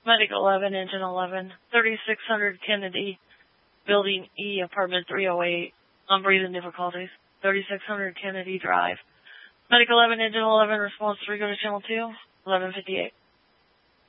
Medic 11, Engine 11, 3600 Kennedy, Building E, Apartment 308, on breathing difficulties, 3600 Kennedy Drive. Medic 11, Engine 11, response 3, go to channel 2, 1158.